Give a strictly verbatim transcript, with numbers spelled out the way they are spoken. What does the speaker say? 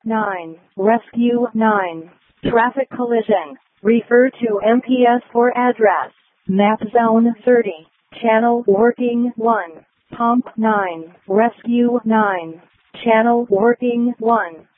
nine. Rescue nine. Traffic collision. Refer to M P S for address. Map zone thirty. Channel working one. Pump nine. Rescue nine. Channel working one.